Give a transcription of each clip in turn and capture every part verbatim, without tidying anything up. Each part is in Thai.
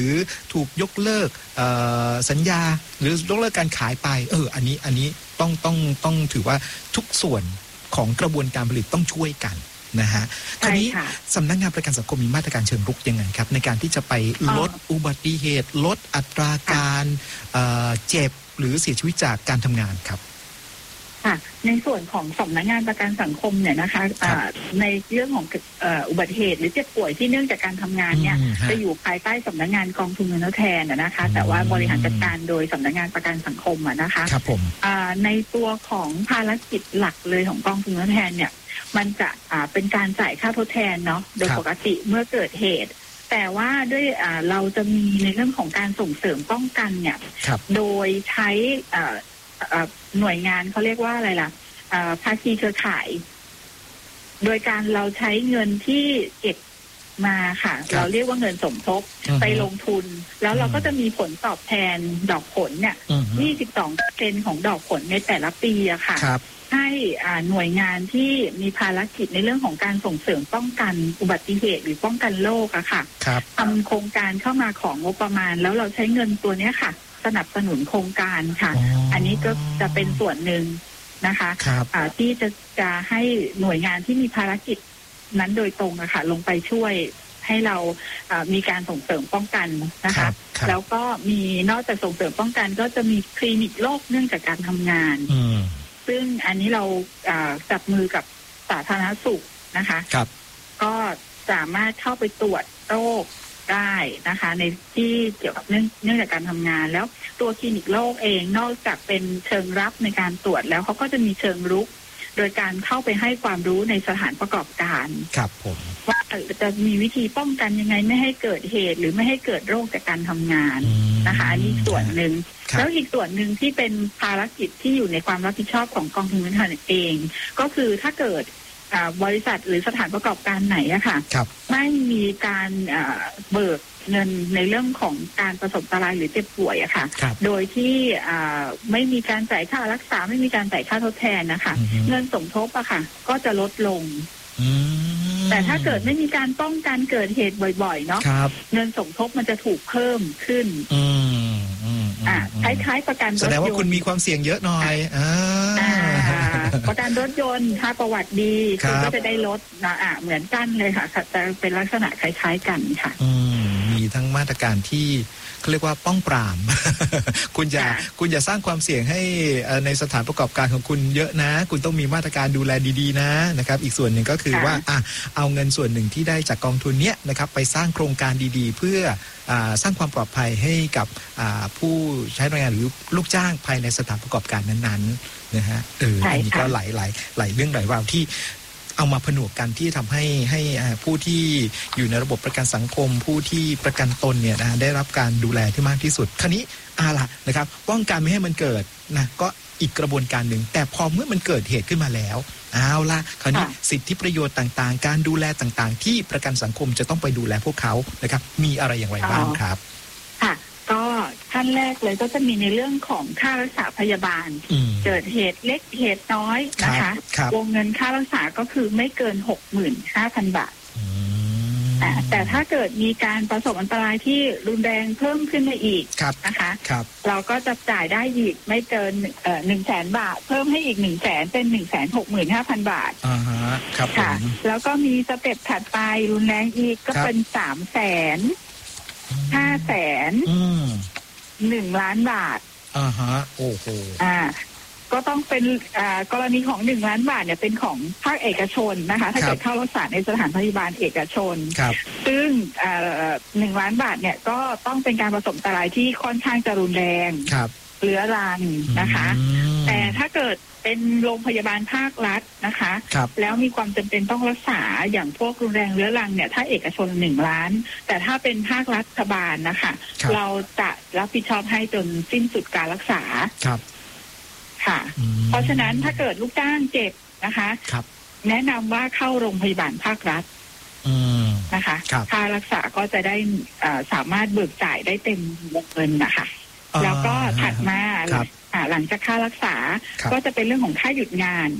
รือถูกยกเลิกสัญญาหรือยกเลิกการขายไปเอออันนี้อันนี้ต้องต้องต้องถือว่าทุกส่วนของกระบวนการผลิตต้องช่วยกันนะฮะคราวนี้สำนักงานประกันสังคมมีมาตรการเชิงรุกยังไงครับในการที่จะไปลดอุบัติเหตุลดอัตราการเจ็บหรือเสียชีวิตจากการทำงานครับค่ะในส่วนของสำนักงานประกันสังคมเนี่ยนะคะในเรื่องของอุบัติเหตุหรือเจ็บป่วยที่เนื่องจากการทำงานเนี่ยจะอยู่ภายใต้สำนักงานกองทุนเงินทดแทนนะคะแต่ว่าบริหารจัดการโดยสำนักงานประกันสังคมนะคะครับผมในตัวของภารกิจหลักเลยของกองทุนเงินทดแทนเนี่ยมันจะเป็นการจ่ายค่าทดแทนเนาะโดยปกติเมื่อเกิดเหตุแต่ว่าด้วยเราจะมีในเรื่องของการส่งเสริมป้องกันเนี่ยโดยใช้หน่วยงานเขาเรียกว่าอะไรล่ะภาคีเครือข่ายโดยการเราใช้เงินที่เก็บมาค่ะเราเรียกว่าเงินสมทบไปลงทุนแล้วเราก็จะมีผลตอบแทนดอกผลเนี่ย ยี่สิบสองเปอร์เซ็นต์ ของดอกผลในแต่ละปีอะค่ะให้หน่วยงานที่มีภารกิจในเรื่องของการส่งเสริมป้องกันอุบัติเหตุหรือป้องกันโรคอะค่ะทำโครงการเข้ามาของงบประมาณแล้วเราใช้เงินตัวนี้ค่ะสนับสนุนโครงการค่ะ อ, อันนี้ก็จะเป็นส่วนหนึ่งนะคะที่จะจะให้หน่วยงานที่มีภารกิจนั้นโดยตรงอะค่ะลงไปช่วยให้เรามีการส่งเสริมป้องกันนะคะแล้วก็มีนอกจากส่งเสริมป้องกันก็จะมีคลินิกโรคเนื่องจากการทำงานซึ่งอันนี้เราจับมือกับสาธารณสุขนะคะก็สามารถเข้าไปตรวจโรคได้นะคะในที่เกี่ยวกับเนื่องเนื่องจากการทำงานแล้วตัวคลินิกโรคเองนอกจากเป็นเชิงรับในการตรวจแล้วเขาก็จะมีเชิงรุกโดยการเข้าไปให้ความรู้ในสถานประกอบการครับผมว่าจะมีวิธีป้องกันยังไงไม่ให้เกิดเหตุหรือไม่ให้เกิดโรคจากการทำงานนะคะอันนี้ส่วนหนึ่งแล้วอีกส่วนหนึ่งที่เป็นภารกิจที่อยู่ในความรับผิดชอบของกองทุนเงินทดแทนเองก็คือถ้าเกิดบริษัทหรือสถานประกอบการไหนอะค่ะไม่มีการเบิกเงินในเรื่องของการประสบอันตรายหรือเจ็บป่วยอะค่ะโดยที่ไม่มีการจ่ายค่ารักษาไม่มีการจ่ายค่าทดแทนนะคะเงินสมทบอะค่ะก็จะลดลงแต่ถ้าเกิดไม่มีการป้องกันเกิดเหตุบ่อยๆเนาะเงินสมทบมันจะถูกเพิ่มขึ้นอ่าคล้ายๆประกันรถยนต์แสดงว่าคุณมีความเสี่ยงเยอะหน่อยอ่าประกันรถยนต์ถ้าประวัติดีคุณก็จะได้ลดนะอ่ะเหมือนกันเลยค่ะแต่เป็นลักษณะคล้ายๆกันค่ะมีทั้งมาตรการที่เขาเรียกว่าป้องปราม คุณอย่าคุณอย่าสร้างความเสี่ยงให้ในสถานประกอบการของคุณเยอะนะคุณต้องมีมาตรการดูแลดีๆนะนะครับอีกส่วนหนึ่งก็คือว่าอ่ะเอาเงินส่วนหนึ่งที่ได้จากกองทุนเนี้ยนะครับไปสร้างโครงการดีๆเพื่อสร้างความปลอดภัยให้กับผู้ใช้แรงงานหรือลูกจ้างภายในสถานประกอบการนั้นๆนะฮะเอออันนี้ก็หลายหลายหลายเรื่องหลายราวที่เอามาผนวกกันที่ทำให้ให้ผู้ที่อยู่ในระบบประกันสังคมผู้ที่ประกันตนเนี่ยนะได้รับการดูแลที่มากที่สุดคราวนี้อาล่ะนะครับป้องกันไม่ให้มันเกิดนะก็อีกกระบวนการหนึ่งแต่พอเมื่อมันเกิดเหตุขึ้นมาแล้วเอาล่ะคราวนี้สิทธิประโยชน์ต่างๆการดูแลต่างๆที่ประกันสังคมจะต้องไปดูแลพวกเขานะครับมีอะไรอย่างไรบ้างครับค่ะก็ขั้นแรกเลยก็จะมีในเรื่องของค่ารักษาพยาบาลเกิดเหตุเล็กเหตุน้อยนะคะวงเงินค่ารักษาก็คือไม่เกิน หกหมื่นห้าพัน บาทแต่ถ้าเกิดมีการประสบอันตรายที่รุนแรงเพิ่มขึ้นมาอีกนะคะเราก็จะจ่ายได้อีกไม่เกินเอ่อ หนึ่งแสน บาทเพิ่มให้อีก หนึ่งแสน เป็น หนึ่งแสนหกหมื่นห้าพัน บาทอ่าฮะครับค่ะแล้วก็มีสเต็ปถัดไปรุนแรงอีกก็เป็น สามแสน ห้าแสน หนึ่งล้านบาทอ่าฮะโอ้โหอ่าก็ต้องเป็นอ่ากรณีของหนึ่งล้านบาทเนี่ยเป็นของภาคเอกชนนะคะถ้าเกิดเข้ารักษาในสถานพยาบาลเอกชนซึ่งอ่าหนึ่งล้านบาทเนี่ยก็ต้องเป็นการประสบอันตรายที่ค่อนข้างจะรุนแรงเรื้อรังนะคะแต่ถ้าเกิดเป็นโรงพยาบาลภาครัฐนะคะแล้วมีความจำเป็นต้องรักษาอย่างพวกรุนแรงเรื้อรังเนี่ยถ้าเอกชนหนึ่งล้านแต่ถ้าเป็นภาครัฐบาลนะคะเราจะรับผิดชอบให้จนสิ้นสุดการรักษาค่ะเพราะฉะนั้นถ้าเกิดลูกจ้างเจ็บนะคะแนะนำว่าเข้าโรงพยาบาลภาครัฐนะคะค่ารักษาก็จะได้สามารถเบิกจ่ายได้เต็มวงเงินนะคะแล้วก็ถัดมาหลังจากค่ารักษาก็จะเป็นเรื่องของค่าหยุดงาน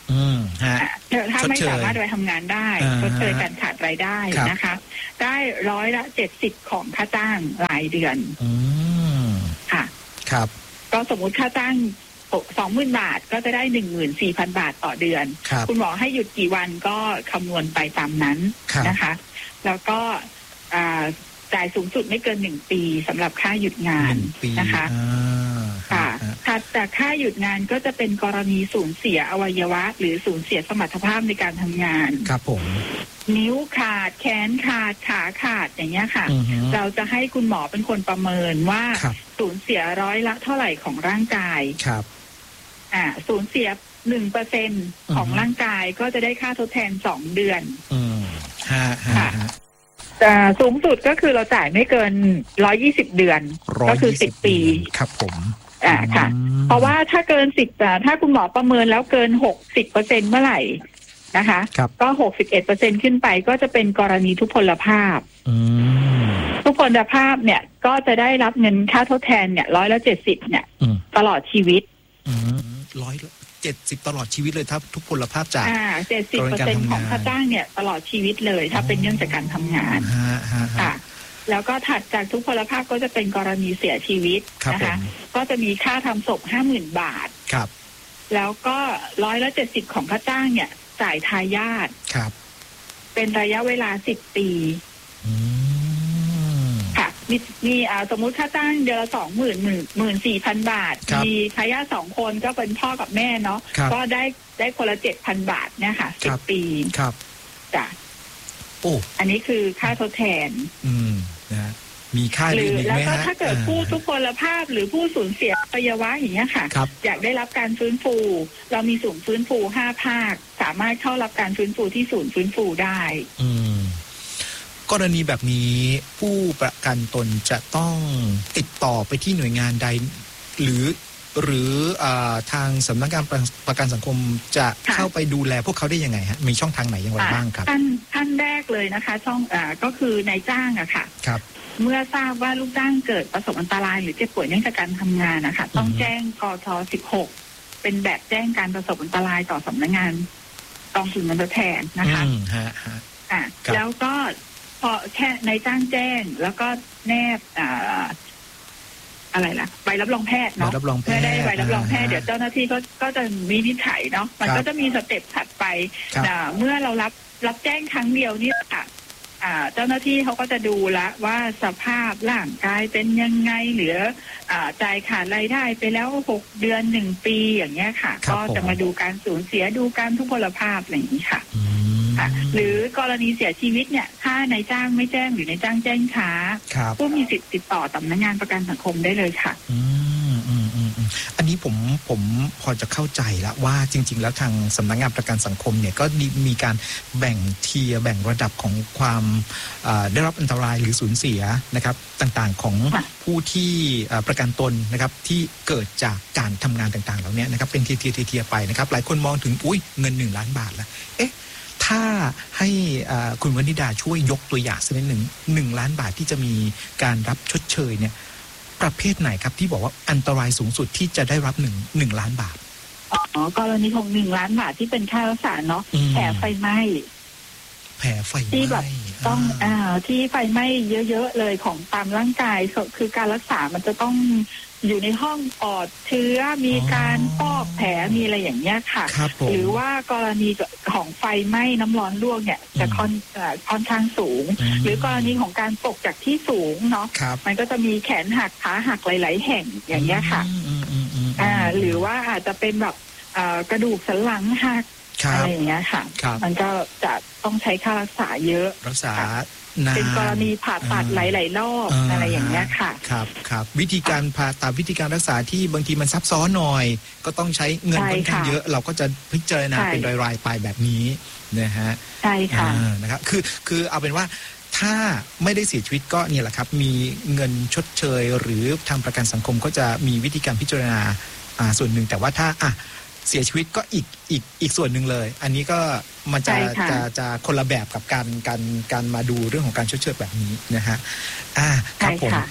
อืมฮะถ้าไม่สามารถไปทำงานได้ชดเชยการขาดรายได้นะคะได้ร้อยละเจ็ดสิบของค่าจ้างรายเดือนอืมค่ะครับก็สมมุติค่าจ้างสองหมื่นบาทก็จะได้หนึ่งหมื่นสี่พันบาทต่อเดือนคุณหมอให้หยุดกี่วันก็คำนวณไปตามนั้นนะคะแล้วก็จ่ายสูงสุดไม่เกินหนึ่งปีสำหรับค่าหยุดงานนะคะค่ะถัดจากค่าหยุดงานก็จะเป็นกรณีสูญเสียอวัยวะหรือสูญเสียสมรรถภาพในการทำงานครับผมนิ้วขาดแขนขาดขาขาดอย่างเงี้ยค่ะเราจะให้คุณหมอเป็นคนประเมินว่าสูญเสียร้อยละเท่าไหร่ของร่างกายครับอ่าสูญเสียหนึ่งเปอร์เซ็นของร่างกายก็จะได้ค่าทดแทนสองเดือนอืมฮะฮะแต่สูงสุดก็คือเราจ่ายไม่เกินร้อยยี่สิบเดือนก็คือสิบปีครับผมอ่าค่ะเพราะว่าถ้าเกินสิบถ้าคุณหมอประเมินแล้วเกินหกสิบเปอร์เซ็นเมื่อไหร่นะคะก็หกสิบเอ็ดเปอร์เซ็นขึ้นไปก็จะเป็นกรณีทุพพลภาพทุพพลภาพเนี่ยก็จะได้รับเงินค่าทดแทนเนี่ยร้อยละเจ็ดสิบเนี่ยตลอดชีวิตร้อยเจ็ดสิบตลอดชีวิตเลยถ้าทุพพลภาพจากอ่าเจ็ดสิบเปอร์เซ็นของค่าจ้างเนี่ยตลอดชีวิตเลยถ้าเป็นเรื่องจากการทำงานค่ะแล้วก็ถัดจากทุพพลภาพก็จะเป็นกรณีเสียชีวิตนะคะก็จะมีค่าทำศพห้าหมื่นบาทครับแล้วก็ร้อยละเจ็ดสิบของค่าจ้างเนี่ยจ่ายทายาทครับเป็นระยะเวลาสิบปีค่ะมีมีอ่าสมมุติค่าจ้างเดือนละสองหมื่นหมื่นหมื่นสี่พันบาทมีทายาทสองคนก็เป็นพ่อกับแม่เนาะก็ได้ได้คนละเจ็ดพันบาทเนี่ยค่ะสิบปีครับจ้ะโอ้อันนี้คือค่าทดแทนอืมนะมีค่าหรือแล้วก็ถ้าเกิดผู้ทุพพลภาพหรือผู้สูญเสียอวัยวะอย่างเงี้ยค่ะอยากได้รับการฟื้นฟูเรามีศูนย์ฟื้นฟูห้าภาคสามารถเข้ารับการฟื้นฟูที่ศูนย์ฟื้นฟูได้อืมกรณีแบบนี้ผู้ประกันตนจะต้องติดต่อไปที่หน่วยงานใดหรือหรือทางสำนักงานประกันสังคมจะเข้าไปดูแลพวกเขาได้ยังไงฮะมีช่องทางไหนอย่างไรบ้างครับท่านท่านแรกเลยนะคะช่องอ่าก็คือนายจ้างอะค่ะครับเมื่อทราบว่าลูกจ้างเกิดประสบอันตรายหรือเจ็บป่วยเนื่องจากการทำงานนะคะต้องแจ้งกทสิบหกเป็นแบบแจ้งการประสบอันตรายต่อสำนักงานกองทุนเงินทดแทนนะคะอ่าแล้วก็พอแค่นายจ้างแจ้งแล้วก็แนบอ่าอะไรล่ะใบรับรองแพทย์เนาะเมื่อได้ใบรับรองแพทย์เดี๋ยวเจ้าหน้าที่ก็ก็จะวินิจฉัยเนาะมันก็จะมีสเต็ปถัดไปเมื่อเรารับรับแจ้งครั้งเดียวนี่ค่ะเจ้าหน้าที่เขาก็จะดูละว่าสภาพร่างกายเป็นยังไงเหลือจ่ายขาดรายได้ไปแล้วหกเดือนหนึ่งปีอย่างเงี้ยค่ะก็จะมาดูการสูญเสียดูการทุพพลภาพอะไรอย่างนี้ค่ะหรือกรณีเสียชีวิตเนี่ยถ้านายจ้างไม่แจ้งหรือนายจ้างแจ้งช้าผู้มีสิทธิ์ติดต่อสำนักงานประกันสังคมได้เลยค่ะอืมอืมอืมอันนี้ผมผมพอจะเข้าใจแล้วว่าจริงๆแล้วทางสำนักงานประกันสังคมเนี่ยก็มีการแบ่งเทียร์แบ่งระดับของความได้รับอันตรายหรือสูญเสียนะครับต่างๆของผู้ที่ประกันตนนะครับที่เกิดจากการทำงานต่างๆเหล่านี้นะครับเป็นเทียร์เทียร์ไปนะครับหลายคนมองถึงอุ้ยเงินหนึ่งล้านบาทแล้วเอ๊ะถ้าให้คุณวนิดาช่วยยกตัวอย่างสักนิดหนึ่งหนึ่งล้านบาทที่จะมีการรับชดเชยเนี่ยประเภทไหนครับที่บอกว่าอันตรายสูงสุดที่จะได้รับหนึ่งหนึ่งล้านบาทอ๋อกรณีของหนึ่งล้านบาทที่เป็นค่ารักษาเนาะแผลไฟไหม้แผลไฟไหม้ที่แบบต้องอ่าที่ไฟไหม้เยอะๆเลยของตามร่างกายคือการรักษามันจะต้องอยู่ในห้องปลอดเชื้อมีการฟอกแผลมีอะไรอย่างเงี้ยค่ะหรือว่ากรณีของไฟไหม้น้ำร้อนลวกเนี่ยจะค่อนค่อนข้างสูงหรือกรณีของการตกจากที่สูงเนาะมันก็จะมีแขนหักขาหักหลายๆแห่งอย่างเงี้ยค่ะอ่าหรือว่าอาจจะเป็นแบบกระดูกสันหลังหักอะไรอย่างเงี้ยค่ะมันก็จะต้องใช้ค่ารักษาเยอะรักษาเป็นกรณีผ่าตัดหลายๆรอบอะไรอย่างเงี้ยค่ะครับครับวิธีการผ่าตัดวิธีการรักษาที่บางทีมันซับซ้อนหน่อยก็ต้องใช้เงินค่อนข้างเยอะเราก็จะพิจารณาเป็นรายๆไปแบบนี้นะฮะใช่ค่ะนะครับคือคือเอาเป็นว่าถ้าไม่ได้เสียชีวิตก็เนี่ยแหละครับมีเงินชดเชยหรือทางประกันสังคมก็จะมีวิธีการพิจารณาส่วนหนึ่งแต่ว่าถ้าอ่ะเสียชีวิตก็อีกอีกอีกส่วนหนึ่งเลยอันนี้ก็มันจะจะจะคนละแบบกับการการการมาดูเรื่องของการชดเชยแบบนี้นะฮะอ่าครับผม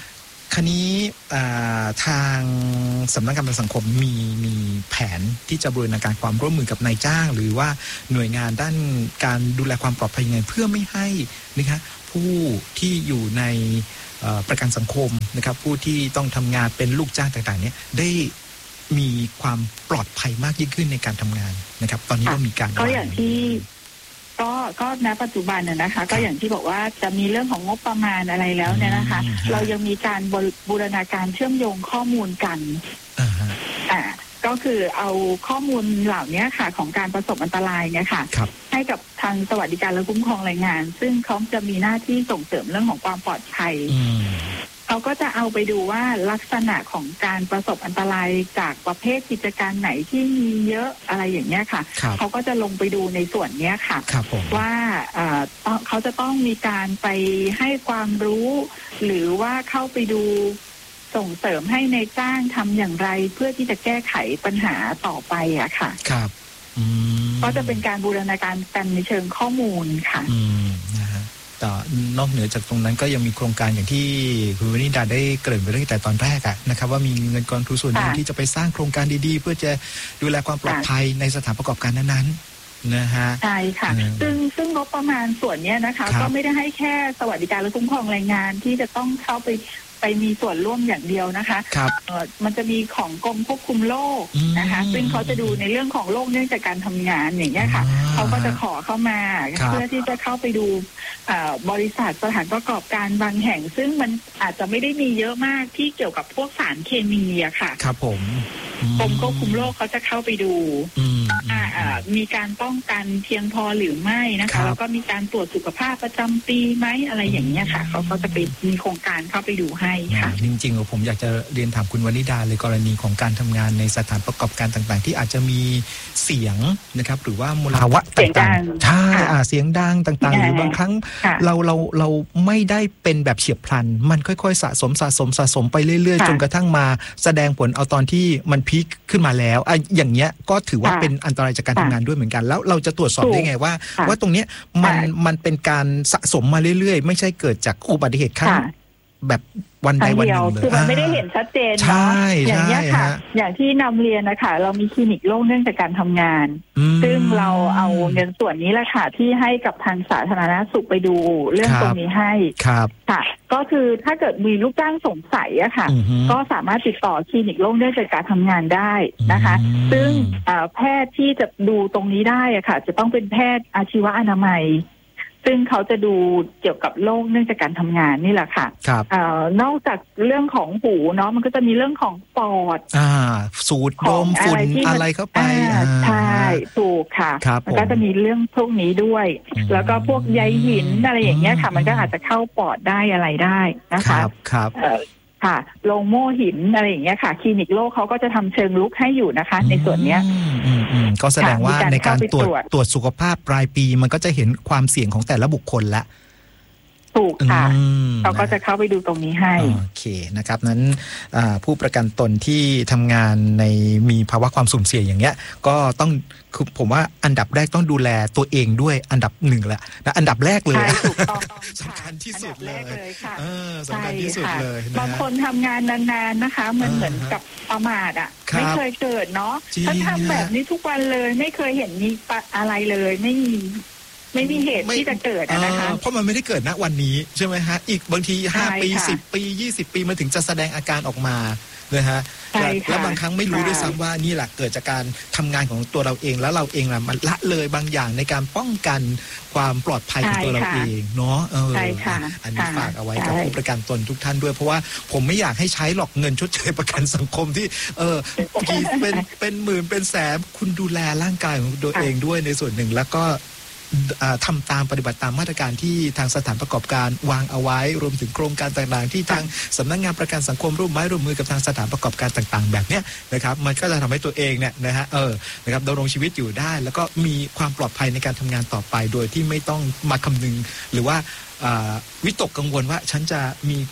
คันนี้ทางสำนักงานประกันสังคมมีมีแผนที่จะบูรณาการความร่วมมือกับนายจ้างหรือว่าหน่วยงานด้านการดูแลความปลอดภัยยังไงเพื่อไม่ให้นะคะผู้ที่อยู่ในประกันสังคมนะครับผู้ที่ต้องทำงานเป็นลูกจ้างต่างๆเนี่ยได้มีความปลอดภัยมากยิ่งขึ้นในการทำงานนะครับตอนนี้เรามีการก็อย่างที่ก็ก็ณปัจจุบันน่ะนะคะก็อย่างที่บอกว่าจะมีเรื่องของงบประมาณอะไรแล้วเนี่ยนะคะเรายังมีการบูรณาการเชื่อมโยงข้อมูลกันอ่าก็คือเอาข้อมูลเหล่านี้ค่ะของการประสบอันตรายเนี่ยค่ะให้กับทางสวัสดิการและคุ้มครองแรงงานซึ่งเขาจะมีหน้าที่ส่งเสริมเรื่องของความปลอดภัยเขาก็จะเอาไปดูว่าลักษณะของการประสบอันตรายจากประเภทกิจการไหนที่มีเยอะอะไรอย่างเงี้ยค่ะเขาก็จะลงไปดูในส่วนเนี้ยค่ะว่าเขาจะต้องมีการไปให้ความรู้หรือว่าเข้าไปดูส่งเสริมให้ในจ้างทำอย่างไรเพื่อที่จะแก้ไขปัญหาต่อไปอะค่ะครับก็จะเป็นการบูรณาการกันในเชิงข้อมูลค่ะต่อนอกเหนือจากตรงนั้นก็ยังมีโครงการอย่างที่คุณวนิดาได้เกริ่นไปตั้งแต่ตอนแรกอะนะครับว่ามีเงินกองทุนส่วนหนึ่งที่จะไปสร้างโครงการดีๆเพื่อจะดูแลความปลอดภัยในสถานประกอบการนั้นๆนะฮะใช่ค่ะซึ่งซึ่งงบประมาณส่วนนี้นะคะก็ไม่ได้ให้แค่สวัสดิการและคุ้มครองแรงงานที่จะต้องเข้าไปไปมีส่วนร่วมอย่างเดียวนะคะมันจะมีของกรมควบคุมโรคนะคะซึ่งเขาจะดูในเรื่องของโรคเนื่องจากการทำงานอย่างนี้ค่ะเขาก็จะขอเข้ามาเพื่อที่จะเข้าไปดูบริษัทสถานประกอบการบางแห่งซึ่งมันอาจจะไม่ได้มีเยอะมากที่เกี่ยวกับพวกสารเคมีอะค่ะครับผมกรมควบคุมโรคเขาจะเข้าไปดูมีการป้องกันเพียงพอหรือไม่นะคะแล้วก็มีการตรวจสุขภาพประจำปีไหมอะไรอย่างเงี้ยค่ะเขาก็จะไปมีโครงการเข้าไปดูให้ค่ะจริงๆผมอยากจะเรียนถามคุณวนิดาเลยกรณีของการทำงานในสถานประกอบการต่างๆที่อาจจะมีเสียงนะครับหรือว่ามลภาวะต่างๆใช่เสียงดังต่างๆหรือบางครั้งเราเราเราไม่ได้เป็นแบบเฉียบพลันมันค่อยๆสะสมสะสมสะสมไปเรื่อยๆจนกระทั่งมาแสดงผลเอาตอนที่มันพีคขึ้นมาแล้วอ่ะอย่างเงี้ยก็ถือว่าเป็นอันตรายจากการทำงานด้วยเหมือนกันแล้วเราจะตรวจสอบได้ไงว่าว่าตรงเนี้ยมันมันเป็นการสะสมมาเรื่อยๆไม่ใช่เกิดจากอุบัติเหตุครั้งแบบวันใดวันหนึ่งเลยคือมันไม่ได้เห็นชัดเจนเนาะอย่างนี้ค่ะอย่างที่นำเรียนนะคะเรามีคลินิกโรคเนื่องจากการทำงานซึ่งเราเอาเงินส่วนนี้แหละค่ะที่ให้กับทางสาธารณสุขไปดูเรื่องตรงนี้ให้ครับค่ะก็คือถ้าเกิดมีลูกจ้างสงสัยอะค่ะก็สามารถติดต่อคลินิกโรคเนื่องจากการทำงานได้นะคะซึ่งแพทย์ที่จะดูตรงนี้ได้อะค่ะจะต้องเป็นแพทย์อาชีวอนามัยซึ่งเขาจะดูเกี่ยวกับโรคเนื่องจากการทำงานนี่แหละค่ะนอกจากเรื่องของหูเนาะมันก็จะมีเรื่องของปอดอ่าสูดดมฝุ่นอะไรเข้าไปใช่ถูกค่ะมันก็จะมีเรื่องพวกนี้ด้วยแล้วก็พวกใยหินอะไรอย่างเงี้ยค่ะมันก็อาจจะเข้าปอดได้อะไรได้นะคะครับครับค่ะโรงโม่หินอะไรอย่างเงี้ยค่ะคลินิกโรคเขาก็จะทำเชิงลุกให้อยู่นะคะในส่วนเนี้ยก็แสดงว่าในการตรวจตรวจสุขภาพรายปีมันก็จะเห็นความเสี่ยงของแต่ละบุคคลละถูกค่ะเขาก็จะเข้าไปดูตรงนี้ให้โอเคนะครับนั้นผู้ประกันตนที่ทำงานในมีภาวะความสุ่มเสี่ยงอย่างเงี้ยก็ต้องคือผมว่าอันดับแรกต้องดูแลตัวเองด้วยอันดับหนึ่งแหละนะอันดับแรกเลยสำคัญที่สุดเลยสำคัญที่สุดเลยบางคนทำงานนานๆนะคะมันเหมือนกับประมาทอ่ะไม่เคยเกิดเนาะฉันทำแบบนี้ทุกวันเลยไม่เคยเห็นมีอะไรเลยไม่มีไม่มีเหตุที่จะเกิดนะคะเพราะมันไม่ได้เกิดณวันนี้ใช่ไหมฮะอีกบางทีห้าปีสิบปียี่สิบปีมันถึงจะแสดงอาการออกมาเลยฮะแล้วบางครั้งไม่รู้ด้วยซ้ำว่านี่แหละเกิดจากการทำงานของตัวเราเองแล้วเราเองล่ะมันละเลยบางอย่างในการป้องกันความปลอดภัยของตัวเราเองเนาะเอออันนี้ฝากเอาไว้กับผู้ประกันตนทุกท่านด้วยเพราะว่าผมไม่อยากให้ใช้หลอกเงินชดเชยประกันสังคมที่เออกี่เป็นเป็นหมื่นเป็นแสนคุณดูแลร่างกายของตัวเองด้วยในส่วนหนึ่งแล้วก็ทำตามปฏิบัติตามมาตรการที่ทางสถานประกอบการวางเอาไว้รวมถึงโครงการต่างๆที่ทางสำนักงานประกันสังคมร่วมไม้ร่วมมือกับทางสถานประกอบการต่างๆแบบเนี้ยนะครับมันก็จะทำให้ตัวเองเนี่ยนะฮะเออนะครับดำรงชีวิตอยู่ได้แล้วก็มีความปลอดภัยในการทำงานต่อไปโดยที่ไม่ต้องมาคำนึงหรือว่าวิตกกังวลว่าฉันจะมี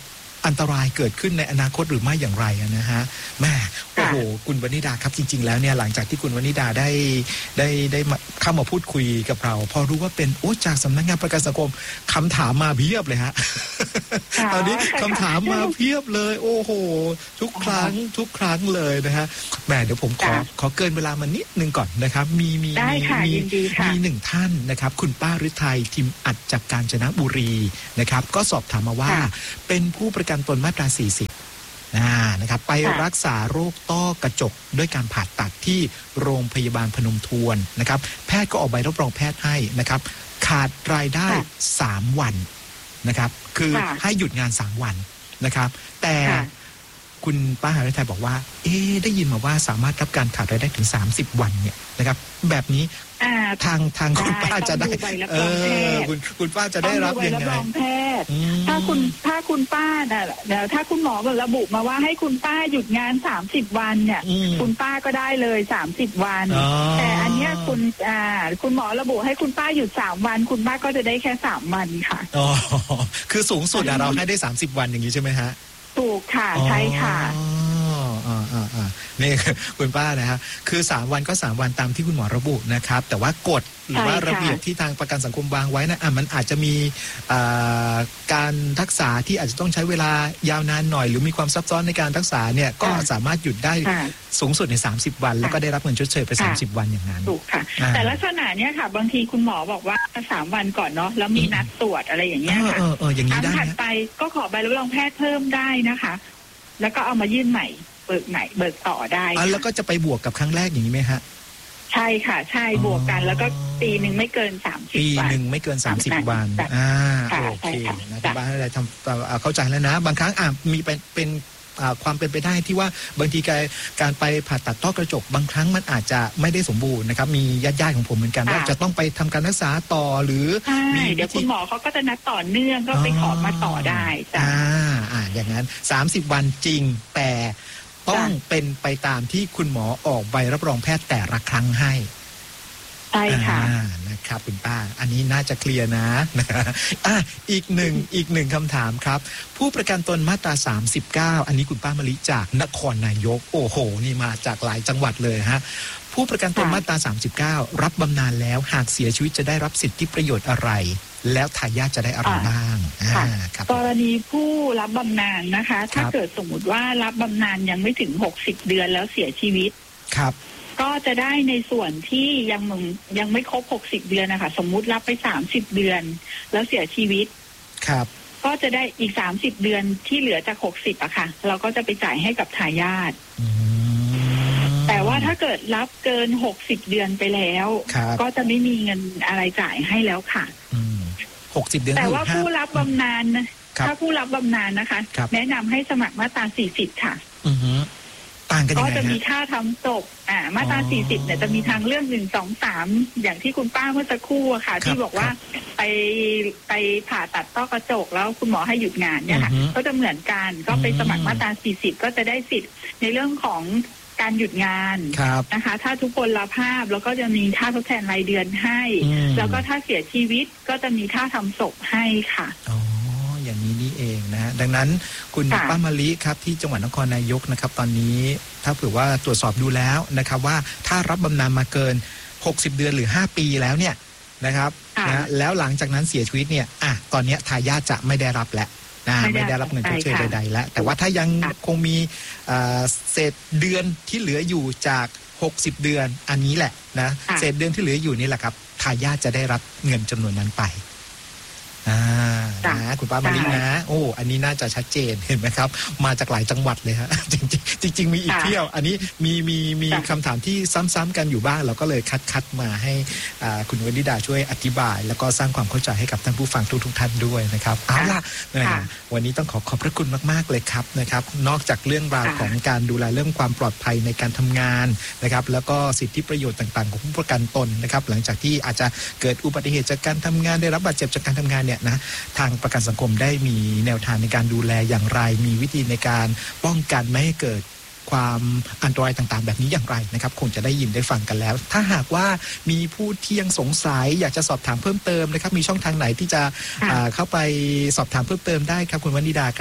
อันตรายเกิดขึ้นในอนาคตหรือไม่อย่างไรนะฮะแม่โอ้โหคุณวนิดาครับจริงๆแล้วเนี่ยหลังจากที่คุณวนิดาได้ได้ได้เข้ามาพูดคุยกับเราพอรู้ว่าเป็นโอ้จากสำนักงานประกันสังคมคำถามมาเพียบเลยฮะตอนนี้คำถามมาเพียบเลยโอ้โหทุกครั้งทุกครั้งเลยนะฮะแม่เดี๋ยวผมขอขอเกินเวลามานิดนึงก่อนนะครับมีมีมีมีหนึ่งท่านนะครับคุณป้าฤทัยทิมอัดจากกาญจนบุรีนะครับก็สอบถามมาว่าเป็นผู้ประกันตนมาตราสี่สิบนะครับไปรักษาโรคต้อกระจกด้วยการผ่าตัดที่โรงพยาบาลพนมทวนนะครับแพทย์ก็ออกใบรับรองแพทย์ให้นะครับขาดรายได้สามวันนะครับคือให้หยุดงานสามวันนะครับแต่คุณป้าฤทัยบอกว่าเอ๊ะได้ยินมาว่าสามารถรับการขาดรายได้ถึงสามสิบวันเนี่ยนะครับแบบนี้ทางทางคุณป้าจะได้เออคุณคุณป้าจะได้รับยังไงถ้าคุณถ้าคุณป้าน่ะเดี๋ยวถ้าคุณหมอระบุมาว่าให้คุณป้าหยุดงานสามสิบวันเนี่ยคุณป้าก็ได้เลยสามสิบวันแต่อันเนี้ยคุณอ่าคุณหมอระบุให้คุณป้าหยุดสามวันคุณป้าก็จะได้แค่สามวันค่ะอ๋อคือสูงสุดอะเราให้ได้สามสิบวันอย่างนี้ใช่ไหมฮะถูกค่ะใช่ค่ะอ๋ออ๋ออ๋อนี่คุณป้านะฮะคือสามวันก็สามวันตามที่คุณหมอระบุนะครับแต่ว่ากฎหรือว่าระเบียบที่ทางประกันสังคมวางไว้นะอ่ะมันอาจจะมีการรักษาที่อาจจะต้องใช้เวลายาวนานหน่อยหรือมีความซับซ้อนในการรักษาเนี่ยก็สามารถหยุดได้สูงสุดในสามสิบวันแล้วก็ได้รับเงินชดเชยไปสามสิบวันอย่างนั้นถูกค่ะแต่ลักษณะเนี้ยค่ะบางทีคุณหมอบอกว่าสามวันก่อนเนาะแล้วมีนัดตรวจอะไรอย่างเงี้ยค่ะอันถัดไปก็ขอใบรับรองแพทย์เพิ่มได้นะคะแล้วก็เอามายื่นใหม่เบิกใหม่เบิกต่อได้อ่ะแล้วก็จะไปบวกกับครั้งแรกอย่างนี้ไหมฮะใช่ค่ะใช่บวกกันแล้วก็ปีหนึ่งไม่เกินสามสิบปีหนึ่งไม่เกินสามสิบวันอ่าโอเคนะที่บ้านอะไรทำเข้าใจแล้วนะบางครั้งอ่ะมีเป็นเป็นความเป็นไปได้ที่ว่าบางทีการการไปผ่าตัดต้อกระจกบางครั้งมันอาจจะไม่ได้สมบูรณ์นะครับมีญาติๆของผมเหมือนกันว่าจะต้องไปทำการรักษาต่อหรือมีเดี๋ยวคุณหมอเขาก็จะนัดต่อเนื่องก็ไปขอมาต่อได้จ้ะอ่าอ่าอย่างนั้นสามสิบวันจริงแต่ต้องเป็นไปตามที่คุณหมอออกใบรับรองแพทย์แต่ละครั้งให้ใช่ค่ะนะครับคุณป้าอันนี้น่าจะเคลียร์นะอ่ะอีกหนึ่งอีกหนึ่งคำถามครับผู้ประกันตนมาตราสามสิบเก้าอันนี้คุณป้ามะลิจากนครนายกโอ้โหนี่มาจากหลายจังหวัดเลยฮะผู้ประกันตนมาตราสามสิบเก้ารับบำนาญแล้วหากเสียชีวิตจะได้รับสิทธิประโยชน์อะไรแล้วทายาทจะได้อะไรบ้างกรณีผู้รับบำนาญนะคะถ้าเกิดสมมุติว่ารับบำนาญยังไม่ถึงหกสิบเดือนแล้วเสียชีวิตครับก็จะได้ในส่วนที่ยังยังไม่ครบหกสิบเดือนนะคะสมมุติรับไปสามสิบเดือนแล้วเสียชีวิตครับก็จะได้อีกสามสิบเดือนที่เหลือจากหกสิบอะค่ะเราก็จะไปจ่ายให้กับทายาทแต่ว่าถ้าเกิดรับเกินหกสิบเดือนไปแล้วก็จะไม่มีเงินอะไรจ่ายให้แล้วค่ะหกสิบเดือนแต่ว่าผู้รับบำนาญถ้าผู้รับบำนาญนะคะแนะนำให้สมัครมาตราสี่สิบค่ะต่างกันยังไงก็จะมีค่าทำศพอ่ามาตราสี่สิบเนี่ยจะมีทางเรื่องหนึ่งสองสามอย่างที่คุณป้าเมื่อสักครู่อะค่ะที่บอกว่าไปไปผ่าตัดต้อกระจกแล้วคุณหมอให้หยุดงานเนี่ยค่ะก็จะเหมือนกันก็ไปสมัครมาตราสี่สิบก็จะได้สิทธิ์ในเรื่องของการหยุดงานนะคะถ้าทุกคนลาภาพแล้วก็จะมีค่าทดแทนรายเดือนให้แล้วก็ถ้าเสียชีวิตก็จะมีค่าทำศพให้ค่ะอย่างนี้นี่เองนะฮะดังนั้นคุณป้ามะลิครับที่จังหวัดนครนายกนะครับตอนนี้ถ้าเผื่อว่าตรวจสอบดูแล้วนะครับว่าถ้ารับบำนาญมาเกินหกสิบเดือนหรือห้าปีแล้วเนี่ยนะครับนะแล้วหลังจากนั้นเสียชีวิตเนี่ยอ่ะตอนนี้ทายาทจะไม่ได้รับแล้วนะไม่ได้รับเงินชดเชยใดๆแล้วแต่ว่าถ้ายังคงมีเศษเดือนที่เหลืออยู่จากหกสิบเดือนอันนี้แหละนะเศษเดือนที่เหลืออยู่นี่แหละครับทายาทจะได้รับเงินจำนวนนั้นไปอ่านะคุณป้ามะลินะโอ้อันนี้น่าจะชัดเจนเห็นไหมครับมาจากหลายจังหวัดเลยฮะจริงๆจริงๆมีอีกเที่ยวอันนี้มีมีมีคำถามที่ซ้ำๆกันอยู่บ้างเราก็เลยคัดคัดมาให้คุณวนิดาช่วยอธิบายแล้วก็สร้างความเข้าใจให้กับท่านผู้ฟังทุกๆท่านด้วยนะครับเอาล่ะวันนี้ต้องขอขอบพระคุณมากๆเลยครับนะครับนอกจากเรื่องราวของการดูแลเรื่องความปลอดภัยในการทำงานนะครับแล้วก็สิทธิประโยชน์ต่างๆของผู้ประกันตนนะครับหลังจากที่อาจจะเกิดอุบัติเหตุจากการทำงานได้รับบาดเจ็บจากการทำงานเนี่ยนะทางประกันสังคมได้มีแนวทางในการดูแลอย่างไรมีวิธีในการป้องกันไม่ให้เกิดความอันตรายต่างๆแบบนี้อย่างไรนะครับคงจะได้ยินได้ฟังกันแล้วถ้าหากว่ามีผู้ที่ยังสงสัยอยากจะสอบถามเพิ่มเติมนะครับมีช่องทางไหนที่จะเข้าไปสอบถามเพิ่มเติมได้ครับคุณวนิดาครับ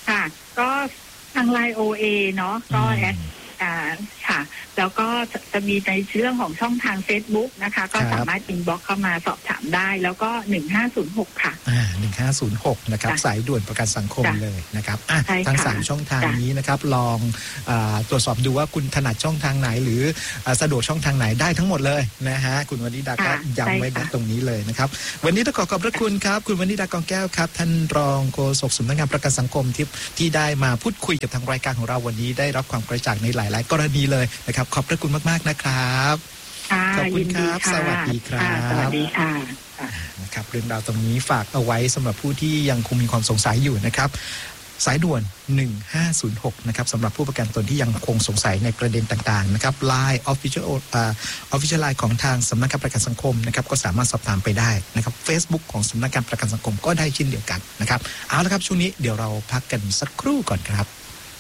ค่ะก็ทางไลน์ โอ เอ เนาะก็แอดอ่าค่ะแล้วก็จะมีในเรื่องของช่องทาง Facebook นะคะก็สามารถอินบ็อกซ์เข้ามาสอบถามได้แล้วก็หนึ่งห้าศูนย์หกค่ะอ่าหนึ่งห้าศูนย์หกนะครับสายด่วนประกันสังคมเลยนะครับอ่ะทั้งสามช่องทางนี้นะครับลองอ่าตรวจสอบดูว่าคุณถนัดช่องทางไหนหรือสะดวกช่องทางไหนได้ทั้งหมดเลยนะฮะคุณวนิดาก็ย้ำไว้ตรงนี้เลยนะครับวันนี้ต้องขอขอบพระคุณครับคุณวนิดากองแก้วครับท่านรองโฆษกสำนักงานประกันสังคมที่ที่ได้มาพูดคุยกับทางรายการของเราวันนี้ได้รับความกระจ่างในหลายๆกรณีเลยนะครับขอบพระคุณมากๆนะครับขอบคุณครับสวัสดีครับสวัสดีค่ะนะครับเรื่องราวตรงนี้ฝากเอาไว้สำหรับผู้ที่ยังคงมีความสงสัยอยู่นะครับสายด่วนหนึ่งห้าศูนย์หกนะครับสำหรับผู้ประกันตนที่ยังคงสงสัยในประเด็นต่างๆนะครับ ไลน์ Official อ่า Official ไลน์ ของทางสำนักงานประกันสังคมนะครับก็สามารถสอบถามไปได้นะครับ Facebook ของสำนักงานประกันสังคมก็ได้เช่นเดียวกันนะครับเอาละครับช่วงนี้เดี๋ยวเราพักกันสักครู่ก่อนครับ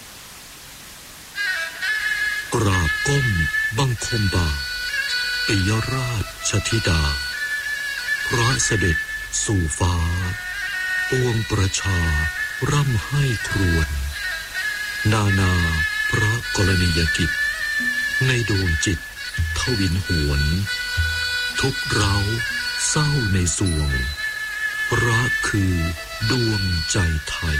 กราบก้มบังคมบาทปิยราชธิดาพระเสด็จสู่ฟ้าปวงประชาร่ำให้ครวญนานาพระกรณียกิจในดวงจิตทวินหวนทุกเร้าเศร้าในสวงรักคือดวงใจไทย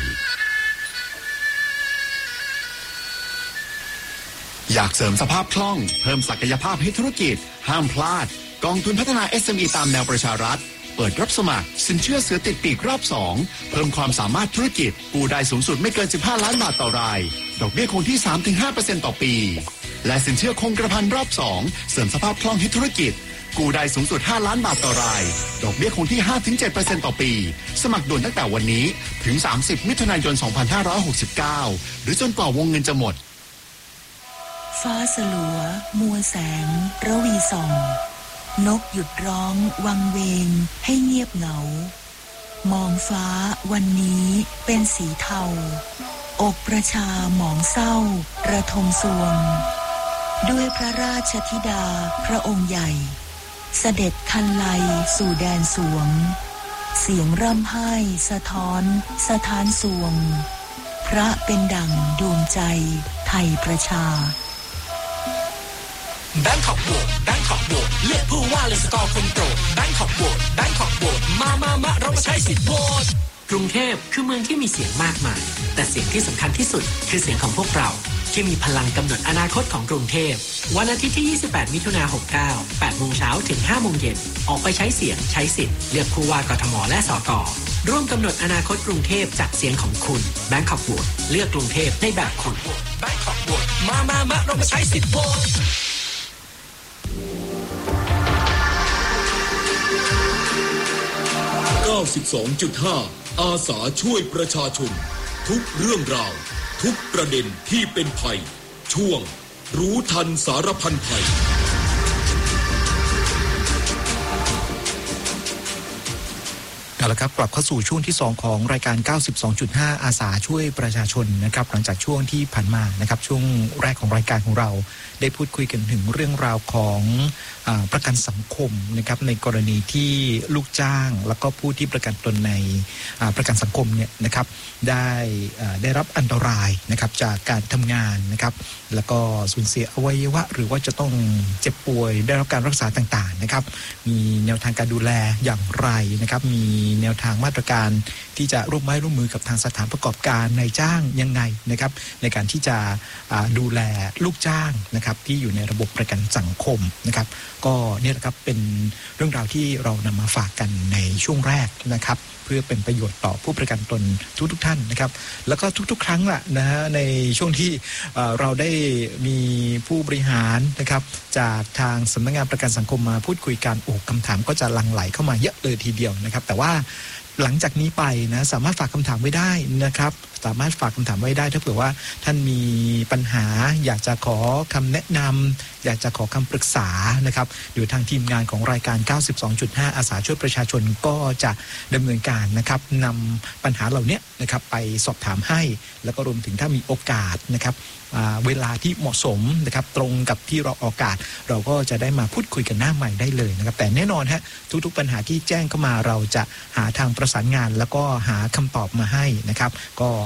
อยากเสริมสภาพคล่องเพิ่มศักยภาพให้ธุรกิจห้ามพลาดกองทุนพัฒนา เอส เอ็ม อี ตามแนวประชารัฐเปิดรับสมัครสินเชื่อเสือติดปีกรอบสองเพิ่มความสามารถธุรกิจกู้ได้สูงสุดไม่เกินสิบห้าล้านบาทต่อรายดอกเบี้ยคงที่ สามถึงห้าเปอร์เซ็นต์ ต่อปีและสินเชื่อคงกระพันรอบสองเสริมสภาพคล่องให้ธุรกิจกู้ได้สูงสุดห้าล้านบาทต่อรายดอกเบี้ยคงที่ ห้าถึงเจ็ดเปอร์เซ็นต์ ต่อปีสมัครด่วนตั้งแต่วันนี้ถึงสามสิบมิถุนายนสองพันห้าร้อยหกสิบเก้าหรือจนกว่าวงเงินจะหมดฟ้าสลัวมัวแสงระวีส่องนกหยุดร้องวังเวงให้เงียบเหงามองฟ้าวันนี้เป็นสีเทาอกประชาหมองเศร้าระทมสวงด้วยพระราชธิดาพระองค์ใหญ่เสด็จคันไลสู่แดนสวงเสียงร่ำไห้สะท้อนสถานสวงพระเป็นดั่งดวงใจไทยประชาแบงคอกโหวตแบงคอกโหวตเลือกผู้ว่าเลยสกอร์คนโปรดแบงคอกโหวตแบงคอกโหวตมามามาเรามาใช้สิทธิ์โหวตกรุงเทพคือเมืองที่มีเสียงมากมายแต่เสียงที่สำคัญที่สุดคือเสียงของพวกเราที่มีพลังกำหนดอนาคตของกรุงเทพวันอาทิตย์ที่ยี่สิบแปดมิถุนายนหกเก้า แปดโมงเช้าถึงห้าโมงเย็นออกไปใช้เสียงใช้สิทธิ์เลือกผู้ว่ากทมและสกร่วมกำหนดอนาคตกรุงเทพจากเสียงของคุณแบงคอกโหวตเลือกกรุงเทพในแบบคุณแบงคอกโหวตมามามาเรามาใช้สิทธิ์โหวตเก้าสิบสองจุดห้า อาสาช่วยประชาชนทุกเรื่องราวทุกประเด็นที่เป็นภัยช่วงรู้ทันสารพันภัยเอาละครับกลับเข้าสู่ช่วงที่สองของรายการ เก้าสิบสองจุดห้า อาสาช่วยประชาชนนะครับหลังจากช่วงที่ผ่านมานะครับช่วงแรกของรายการของเราได้พูดคุยกันถึงเรื่องราวของอ่าประกันสังคมนะครับในกรณีที่ลูกจ้างแล้วก็ผู้ที่ประกันตนในอ่าประกันสังคมเนี่ยนะครับได้อ่าได้รับอันตรายนะครับจากการทำงานนะครับแล้วก็สูญเสียอวัยวะหรือว่าจะต้องเจ็บป่วยได้รับการรักษาต่างๆนะครับมีแนวทางการดูแลอย่างไรนะครับมีแนวทางมาตรการที่จะร่วมไม้ร่วมมือกับทางสถานประกอบการนายจ้างยังไงนะครับในการที่จะดูแลลูกจ้างนะครับที่อยู่ในระบบประกันสังคมนะครับก็เนี่ยแหละครับเป็นเรื่องราวที่เรานำมาฝากกันในช่วงแรกนะครับเพื่อเป็นประโยชน์ต่อผู้ประกันตนทุกทุกท่านนะครับแล้วก็ทุกๆครั้งล่ะนะฮะในช่วงที่เราได้มีผู้บริหารนะครับจากทางสำนักงานประกันสังคมมาพูดคุยกันโอ้คำถามก็จะหลั่งไหลเข้ามาเยอะเลยทีเดียวนะครับแต่ว่าหลังจากนี้ไปนะสามารถฝากคำถามไว้ได้นะครับสามารถฝากคำถามไว้ได้ถ้าเผื่อว่าท่านมีปัญหาอยากจะขอคำแนะนำอยากจะขอคำปรึกษานะครับเดี๋ยวทางทีมงานของรายการ เก้าสิบสองจุดห้า อาสาช่วยประชาชนก็จะดำเนินการนะครับนำปัญหาเหล่านี้นะครับไปสอบถามให้แล้วก็รวมถึงถ้ามีโอกาสนะครับเวลาที่เหมาะสมนะครับตรงกับที่เราออกอากาศเราก็จะได้มาพูดคุยกันหน้าใหม่ได้เลยนะครับแต่แน่นอนฮะทุกๆปัญหาที่แจ้งเข้ามาเราจะหาทางประสานงานแล้วก็หาคำตอบมาให้นะครับก็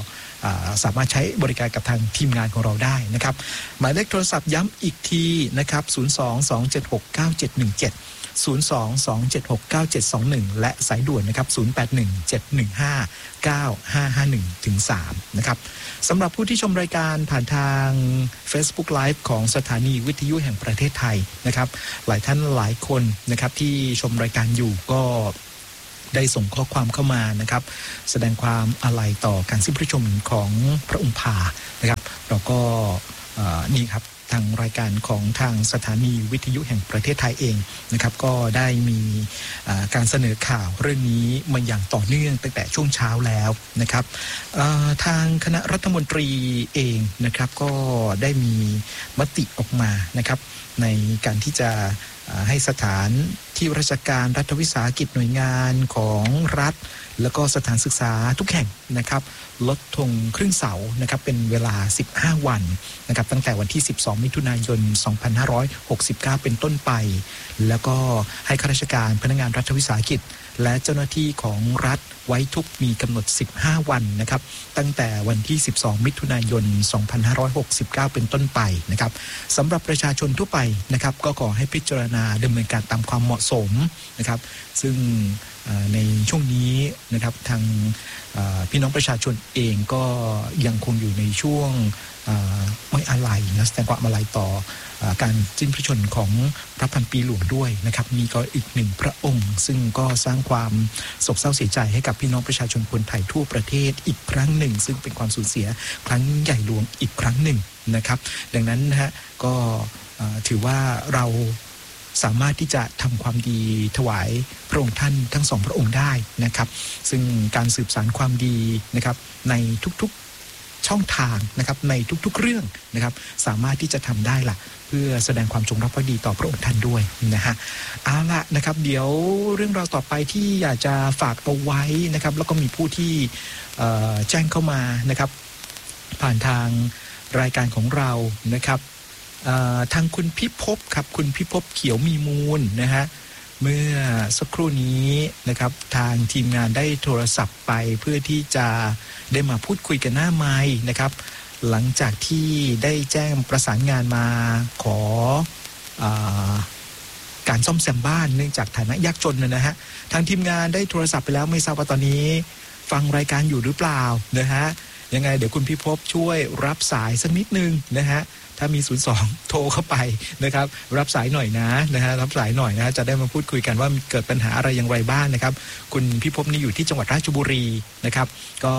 สามารถใช้บริการกับทางทีมงานของเราได้นะครับหมายเลขโทรศัพท์ย้ำอีกทีนะครับศูนย์ สอง สอง เจ็ด หก เก้า เจ็ด หนึ่ง เจ็ดศูนย์ สอง สอง เจ็ด หก เก้า เจ็ด สอง หนึ่งและสายด่วนนะครับศูนย์ แปด หนึ่ง เจ็ด หนึ่ง ห้า เก้า ห้า ห้า หนึ่ง ถึง สามนะครับสำหรับผู้ที่ชมรายการผ่านทาง Facebook Live ของสถานีวิทยุแห่งประเทศไทยนะครับหลายท่านหลายคนนะครับที่ชมรายการอยู่ก็ได้ส่งข้อความเข้ามานะครับแสดงความอาลัยต่อการสิ้นพระชนม์ของพระองค์พานะครับเราก็นี่ครับทางรายการของทางสถานีวิทยุแห่งประเทศไทยเองนะครับก็ได้มีการเสนอข่าวเรื่องนี้มาอย่างต่อเนื่องตั้งแต่ช่วงเช้าแล้วนะครับทางคณะรัฐมนตรีเองนะครับก็ได้มีมติออกมานะครับในการที่จะให้สถานที่ราชการรัฐวิสาหกิจหน่วยงานของรัฐแล้วก็สถานศึกษาทุกแห่งนะครับลดธงครึ่งเสานะครับเป็นเวลาสิบห้าวันนะครับตั้งแต่วันที่สิบสองมิถุนายนสองพันห้าร้อยหกสิบเก้าเป็นต้นไปแล้วก็ให้ข้าราชการพนักงานรัฐวิสาหกิจและเจ้าหน้าที่ของรัฐไว้ทุกมีกำหนดสิบห้าวันนะครับตั้งแต่วันที่สิบสองมิถุนายนสองพันห้าร้อยหกสิบเก้าเป็นต้นไปนะครับสำหรับประชาชนทั่วไปนะครับก็ขอให้พิจารณาดำเนินการตามความเหมาะสมนะครับซึ่งในช่วงนี้นะครับทางพี่น้องประชาชนเองก็ยังคงอยู่ในช่วงไว้อาลัยนะแสดงความอาลัยต่อการสิ้นพระชนม์ของพระพันปีหลวงด้วยนะครับนี่ก็อีกหนึ่งพระองค์ซึ่งก็สร้างความโศกเศร้าเสียใจให้กับพี่น้องประชาชนคนไทยทั่วประเทศอีกครั้งหนึ่งซึ่งเป็นความสูญเสียครั้งใหญ่หลวงอีกครั้งหนึ่งนะครับดังนั้นนะฮะก็ถือว่าเราสามารถที่จะทำความดีถวายพระองค์ท่านทั้งสองพระองค์ได้นะครับซึ่งการสืบสานความดีนะครับในทุกๆช่องทางนะครับในทุกๆเรื่องนะครับสามารถที่จะทำได้ล่ะเพื่อแสดงความจงรักภักดีต่อพระองค์ท่านด้วยนะฮะเอาละนะครับเดี๋ยวเรื่องราวต่อไปที่อยากจะฝากเอาไว้นะครับแล้วก็มีผู้ที่แจ้งเข้ามานะครับผ่านทางรายการของเรานะครับทางคุณพิภพครับคุณพิภพเขียวมีมูลนะฮะเมื่อสักครู่นี้นะครับทางทีมงานได้โทรศัพท์ไปเพื่อที่จะได้มาพูดคุยกันหน้าไมค์นะครับหลังจากที่ได้แจ้งประสานงานมาขออ่าการซ่อมแซมบ้านเนื่องจากฐานะยากจนนะฮะทางทีมงานได้โทรศัพท์ไปแล้วไม่ทราบว่าตอนนี้ฟังรายการอยู่หรือเปล่านะฮะยังไงเดี๋ยวคุณพิภพช่วยรับสายสักนิดนึงนะฮะถ้ามีศูนย์สองโทรเข้าไปนะครับรับสายหน่อยนะนะฮะรับสายหน่อยนะจะได้มาพูดคุยกันว่าเกิดปัญหาอะไรอย่างไรบ้างนะครับคุณพิภพนี่อยู่ที่จังหวัดราชบุรีนะครับก็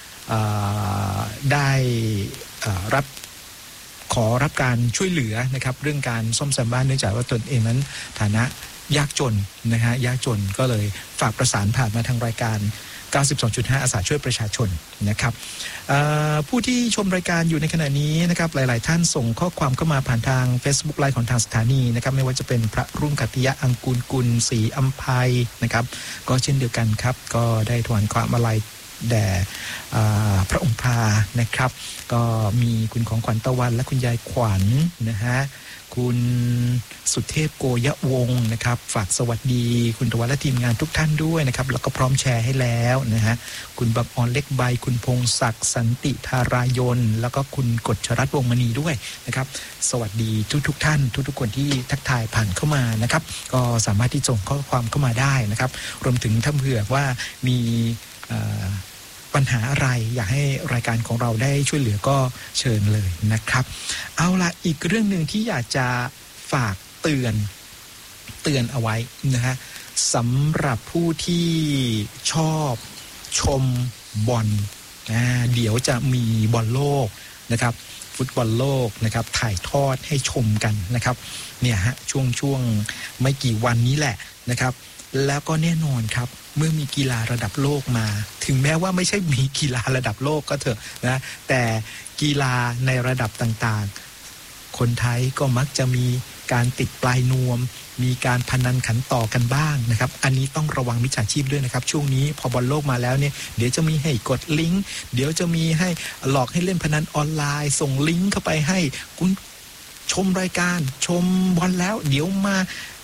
ได้รับขอรับการช่วยเหลือนะครับเรื่องการซ่อมแซมบ้านเนื่องจากว่าตนเองนั้นฐานะยากจนนะฮะยากจนก็เลยฝากประสานผ่านมาทางรายการเก้าสิบสองจุดห้า อาสาช่วยประชาชนนะครับผู้ที่ชมรายการอยู่ในขณะนี้นะครับหลายๆท่านส่งข้อความเข้ามาผ่านทาง Facebook Live ของทางสถานีนะครับไม่ว่าจะเป็นพระรุ่งกัตติยะอังกูลกุลศรีอัมภัยนะครับก็เช่นเดียวกันครับก็ได้ถวายความอาลัยแด่พระองค์พานะครับก็มีคุณของขวัญตะวันและคุณยายขวัญ น, นะฮะคุณสุเทพโกยะวงศ์นะครับฝากสวัสดีคุณตะวันและทีมงานทุกท่านด้วยนะครับแล้วก็พร้อมแชร์ให้แล้วนะฮะคุณบักออนเล็กใบคุณพงศักดิ์สันติธารายนแล้วก็คุณกฎชรัตน์วงมณีด้วยนะครับสวัสดีทุกทุกท่านทุกทุกคนที่ทักทายผ่านเข้ามานะครับก็สามารถที่ส่งข้อความเข้ามาได้นะครับรวมถึงถ้าเผื่อว่ามีปัญหาอะไรอยากให้รายการของเราได้ช่วยเหลือก็เชิญเลยนะครับเอาละอีกเรื่องหนึ่งที่อยากจะฝากเตือนเตือนเอาไว้นะฮะสำหรับผู้ที่ชอบชมบอลนะเดี๋ยวจะมีบอลโลกนะครับฟุตบอลโลกนะครับถ่ายทอดให้ชมกันนะครับเนี่ยฮะช่วงช่วงไม่กี่วันนี้แหละนะครับแล้วก็แน่นอนครับเมื่อมีกีฬาระดับโลกมาถึงแม้ว่าไม่ใช่มีกีฬาระดับโลกก็เถอะนะแต่กีฬาในระดับต่างๆคนไทยก็มักจะมีการติดปลายนวมมีการพนันขันต่อกันบ้างนะครับอันนี้ต้องระวังมิจฉาชีพด้วยนะครับช่วงนี้พอบอลโลกมาแล้วเนี่ยเดี๋ยวจะมีให้กดลิงก์เดี๋ยวจะมีให้หลอกให้เล่นพนันออนไลน์ส่งลิงก์เข้าไปให้คุณชมรายการชมบอลแล้วเดี๋ยวมา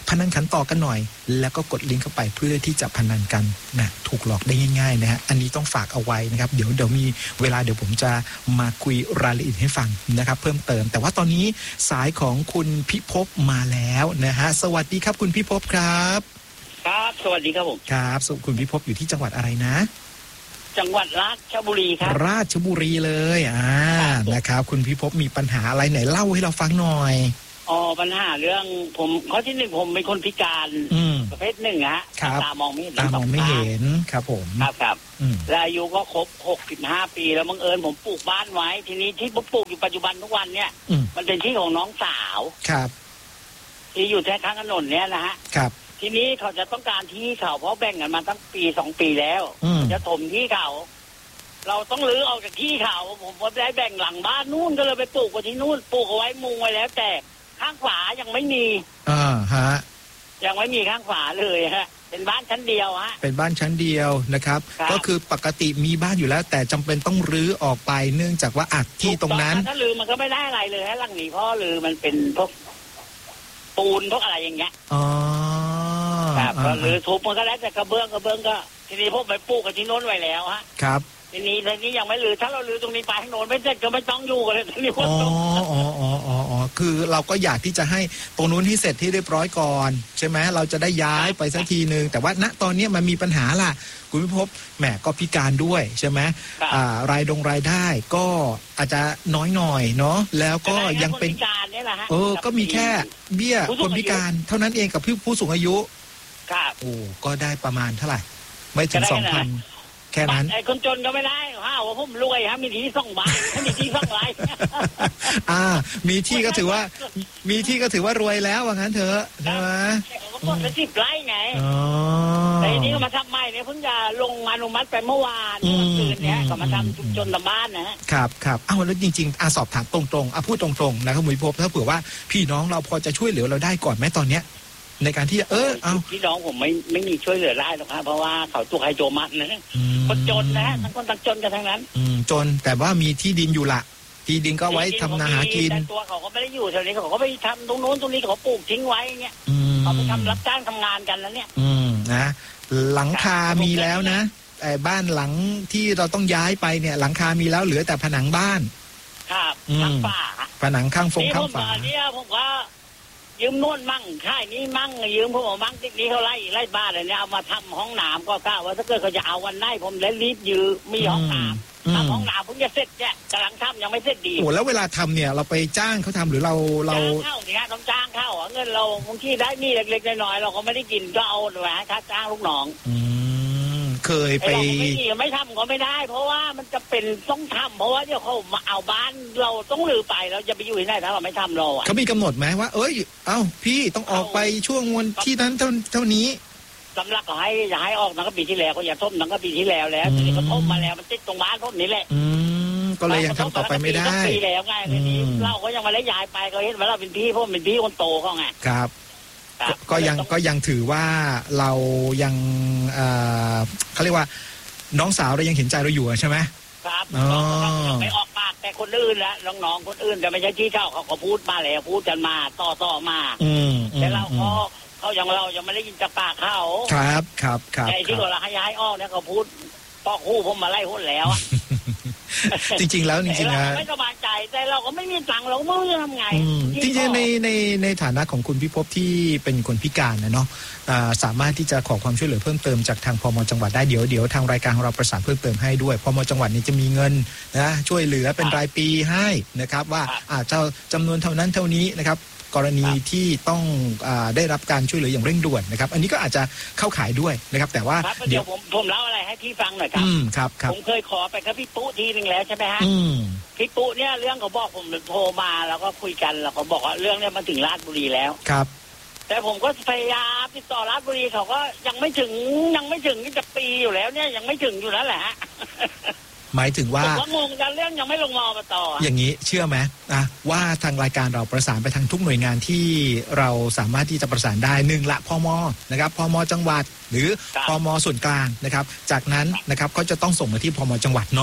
พนันขันต่อกันหน่อยแล้วก็กดลิงก์เข้าไปเพื่อที่จะพนันกันนะถูกหลอกได้ง่ายๆนะฮะอันนี้ต้องฝากเอาไว้นะครับเดี๋ยวเดี๋ยวมีเวลาเดี๋ยวผมจะมาคุยรายละเอียดให้ฟังนะครับเพิ่มเติมแต่ว่าตอนนี้สายของคุณพิภพมาแล้วนะฮะสวัสดีครับคุณพิภพครับครับสวัสดีครับผมครับคุณพิภพอยู่ที่จังหวัดอะไรนะจังหวัดราชบุรีครับราชบุรีเลยอ่านะครับคุณพิภพมีปัญหาอะไรไหนเล่าให้เราฟังหน่อยอ๋อปัญหาเรื่องผมข้อที่หนึ่งผมเป็นคนพิการประเภทหนึ่งฮะตามองไม่เห็นตามองไม่เห็นครับผมครับครับและอายุก็ครบหกสิบห้าปีแล้วบังเอิญผมปลูกบ้านไว้ทีนี้ที่ผมปลูกอยู่ปัจจุบันทุกวันเนี่ยมันเป็นที่ของน้องสาวครับที่อยู่แค่ข้างถนนเนี้ยนะฮะครับทีนี้เขาจะต้องการที่เขาเพราะแบ่งกันมาตั้งปีสองปีแล้วจะถมที่เขาเราต้องรื้อออกจากที่เขาผมผมได้แบ่งหลังบ้านนู่นก็เลยไปปลูกไว้ที่นู่นปลูกเอาไว้มุงไว้แล้วแต่ข้างขวายังไม่มีอ่าฮะยังไม่มีข้างขวาเลยฮะเป็นบ้านชั้นเดียวฮะเป็นบ้านชั้นเดียวนะครับก็คือปกติมีบ้านอยู่แล้วแต่จำเป็นต้องรื้อออกไปเนื่องจากว่าอัดที่ตรงนั้นถ้ารื้อมันก็ไม่ได้อะไรเลยฮะหลังนี้เพราะรื้อมันเป็นพวกปูนพวกอะไรอย่างเงี้ยอ๋อครับก็รื้อทุบมันก็แล้วแต่กระเบื้องกระเบื้องก็ทีนี้พวกไปปลูกกับที่โน้นไว้แล้วฮะครับทีนี้ทีนี้ยังไม่รื้อถ้าเรารื้อตรงนี้ไปข้างโน้นไม่เสร็จก็ไม่ต้องอยู่กันเลยทีนี้อ๋ออ๋ออ๋ออ๋อคือเราก็อยากที่จะให้ตรงนู้นที่เสร็จที่เรียบร้อยก่อนใช่ไหมเราจะได้ย้ายไปสักทีนึงแต่ว่าณตอนนี้มันมีปัญหาล่ะคุณพิภพแหมก็พิการด้วยใช่ไหมอ่ารายดงรายได้ก็อาจจะน้อยหน่อยเนาะแล้วก็ยังเป็นเออก็มีแค่เบี้ยคนพิการเท่านั้นเองกับผู้สูงอายุครับโอ้ก็ได้ประมาณเท่าไหร่ไม่ถึงสองพันแค่นั้นไอ้คนจนก็ไม่ได้ห้าวว่าผมรวยฮะมีที่สองบ้านมีที่สองไร่อ่ามีที่ก็ถือว่ามีที่ก็ถือว่ารวยแล้วว่างั้นเถอะใช่ไหมเขาก็เป็นสิบไร่ไงแต่ทีนี้ก็มาทำใหม่เนี่ยเพิ่งจะลงมาอนุมัติไปเมื่อวานเมื่อคืนเนี้ยก็มาทำชุมชนละบ้านนะครับครับอ้าวแล้วจริงๆอาสอบถามตรงๆอ่ะพูดตรงๆนะครับมุ้ยพบถ้าเผื่อว่าพี่น้องเราพอจะช่วยเหลือเราได้ก่อนไหมตอนเนี้ยในการที่เออเอาพี่น้องผมไม่ไม่มีช่วยเหลือได้หรอกครับเพราะว่าเขาตัวใครโจมันนะคนจนนะทั้งคนทั้งจนกันทั้งนั้นจนแต่ว่ามีที่ดินอยู่ละที่ดินก็ไว้ทำนาหากินแต่ตัวเขาก็ไม่ได้อยู่แถวนี้เขาก็ไปทำตรงโน้นตรงนี้เขาปลูกทิ้งไว้เงี้ยเขาไปทำรับจ้างทำงานกันแล้วเนี่ยอืมนะหลังคามีแล้วนะแต่บ้านหลังที่เราต้องย้ายไปเนี่ยหลังคามีแล้วเหลือแต่ผนังบ้านครับข้างฝาผนังข้างฟงข้างฝาเนี่ยผมว่ายืมโน่นมั่งค่ายนี้มั่งยืมพวกมั่งติ๊กนี้เขาไล่ไล่บ้านอะไรเนี่ยเอามาทำห้องน้ำก็กล้าว่าถ้าเกิดเขาจะเอาวันได้ผมเลยรีบยืมมีห้องน้ำทำห้องน้ำเพิ่งจะเสร็จเนี่ยกำลังทำยังไม่เสร็จดีโอ้แล้วเวลาทำเนี่ยเราไปจ้างเขาทำหรือเราเราจ้างเข้าเนี่ยต้องจ้างเข้าเงินเราบางทีได้มีเล็กๆน้อยๆเราก็ไม่ได้กินก็เอาแหวนค่าจ้างลูกน้องเคยไปไม่ไม่ทำก็ไม่ได้เพราะว่ามันจะเป็นต้องทำเพราะว่าเดี๋ยวเขามาเอาบ้านเราต้องลือไปเราจะไปอยู่ที่ไหนถ้าเราไม่ทำเราเขามีกำหนดไหมว่าเอ้ยเอ้าพี่ต้องออกไปช่วงวันที่นั้นเท่าเท่านี้สำหรับเขาให้อย่าให้ออกตั้งแต่ปีที่แล้วเขาอย่าท่มตั้งแต่ปีที่แล้วแล้วทีนี้เขาท่มมาแล้วมันติดตรงบ้านท่มนี้แหละก็เลยยังทำต่อไปไม่ได้ปีแล้วไงทีนี้เราก็ยังมาเล่ยย้ายไปก็เห็นว่าเราเป็นพี่เพราะเป็นพี่คนโตเขาไงครับก็ยังก็ยังถือว่าเรายังเขาเรียกว่าน้องสาวเรายังเห็นใจเราอยู่ใช่ไหมครับไม่ออกปากแต่คนอื่นแล้วน้องๆคนอื่นแต่ไม่ใช่ที่เช่าเขาก็พูดมาแล้วพูดกันมาต่อต่อมาแต่เราก็เขายังเรายังไม่ได้ยินจากปากเขาครับครับครับแต่ที่เราให้ย้ายออกเนี่ยเขาพูดปอกคู่ผมมาไล่หุ้นแล้วจริงๆแล้วจริงๆนะไม่สบายใจแต่เราก็ไม่มีตังค์เราไม่รู้จะทำไงจริงๆในในในฐานะของคุณพิภพที่เป็นคนพิการนะเนาะสามารถที่จะขอความช่วยเหลือเพิ่มเติมจากทางพม.จังหวัดได้เดี๋ยวเดี๋ยวทางรายการของเราประสานเพิ่มเติมให้ด้วยพม.จังหวัดนี้จะมีเงินนะช่วยเหลือเป็นรายปีให้นะครับว่าอาจจะจำนวนเท่านั้นเท่านี้นะครับกรณีที่ต้องอได้รับการช่วยเหลืออย่างเร่งด่วนนะครับอันนี้ก็อาจจะเข้าข่ายด้วยนะครับแต่ว่าเดี๋ยวผมผมเล่าอะไรให้พี่ฟังหน่อยครับครับครับผมเคยขอไปกับพี่ปุ๊ทีนึงแล้วใช่ไหมฮะพี่ปุ๊เนี่ยเรื่องเขาบอกผมโทรมาแล้วก็คุยกันแล้วเขาบอกว่าเรื่องเนี้ยมันถึงราชบุรีแล้วครับแต่ผมก็พยายามติดต่อราชบุรีเขาก็ยังไม่ถึงยังไม่ถึงจะปีอยู่แล้วเนี่ยยังไม่ถึงอยู่นั่นแหละฮะหมายถึงว่าผมว่างงกันเรื่องยังไม่ลงมอต่ออย่างนี้เชื่อไหมนะว่าทางรายการเราประสานไปทางทุกหน่วยงานที่เราสามารถที่จะประสานได้หนึ่งละพม.นะครับพม.จังหวัดหรือพม.ส่วนกลางนะครับจากนั้นนะครับก็จะต้องส่งมาที่พม.จังหวัดเนาะ